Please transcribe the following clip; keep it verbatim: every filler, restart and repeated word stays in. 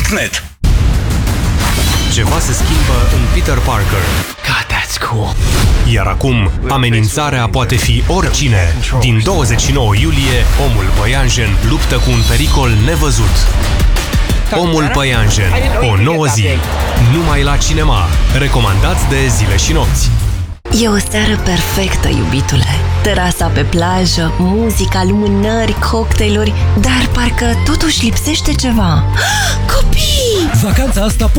punct net. Ceva se schimbă în Peter Parker. God, that's cool. Iar acum, amenințarea poate fi oricine. Din douăzeci și nouă iulie, omul păianjen luptă cu un pericol nevăzut. Omul păianjen, o nouă zi, numai la cinema. Recomandați de Zile și Nopți. E o seară perfectă, iubitule. Terasa pe plajă, muzica, lumânări, cocktailuri, dar parcă totuși lipsește ceva. Copii! Vacanța asta